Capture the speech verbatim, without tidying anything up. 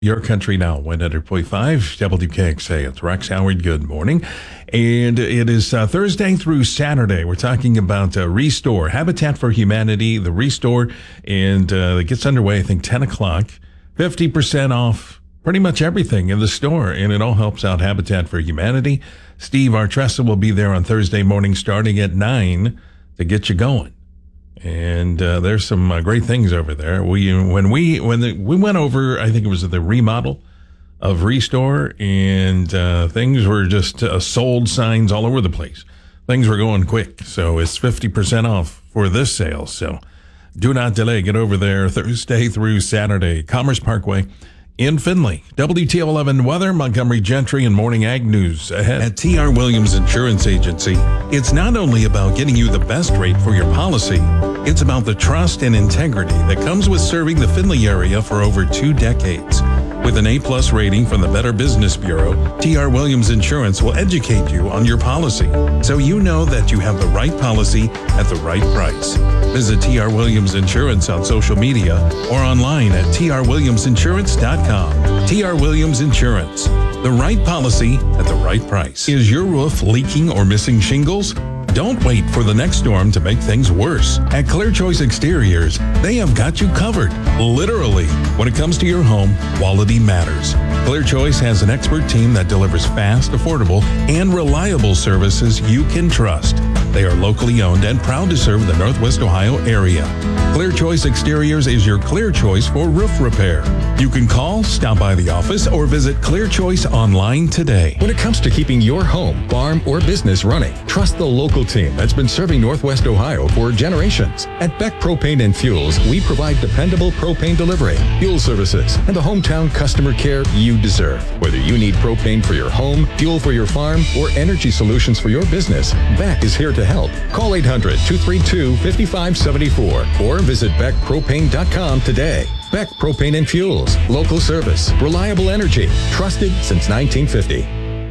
Your Country Now, one hundred point five W K X A. It's Rex Howard. Good morning. And it is uh, Thursday through Saturday. We're talking about uh, Restore, Habitat for Humanity, the Restore. And uh, it gets underway, I think, ten o'clock. fifty percent off pretty much everything in the store. And it all helps out Habitat for Humanity. Steve Artressa will be there on Thursday morning starting at nine to get you going. And uh, there's some uh, great things over there. We when we when the, we went over, I think it was the remodel of Restore, and uh, things were just uh, sold signs all over the place. Things were going quick, so it's fifty percent off for this sale. So do not delay. Get over there Thursday through Saturday. Commerce Parkway in Findlay. W T O eleven weather, Montgomery Gentry, and Morning Ag News ahead. At T R Williams Insurance Agency, it's not only about getting you the best rate for your policy, it's about the trust and integrity that comes with serving the Findlay area for over two decades. With an A-plus rating from the Better Business Bureau, T R Williams Insurance will educate you on your policy, so you know that you have the right policy at the right price. Visit T R Williams Insurance on social media or online at T R williams insurance dot com. T R Williams Insurance, the right policy at the right price. Is your roof leaking or missing shingles? Don't wait for the next storm to make things worse. At Clear Choice Exteriors, they have got you covered. Literally. When it comes to your home, quality matters. Clear Choice has an expert team that delivers fast, affordable, and reliable services you can trust. They are locally owned and proud to serve the Northwest Ohio area. Clear Choice Exteriors is your clear choice for roof repair. You can call, stop by the office, or visit Clear Choice online today. When it comes to keeping your home, farm, or business running, trust the local team that's been serving Northwest Ohio for generations. At Beck Propane and Fuels, we provide dependable propane delivery, fuel services, and the hometown customer care you deserve. Whether you need propane for your home, fuel for your farm, or energy solutions for your business, Beck is here to help. Call eight hundred, two three two, five five seven four or visit beck propane dot com today. Beck Propane and Fuels, local service, reliable energy, trusted since nineteen fifty.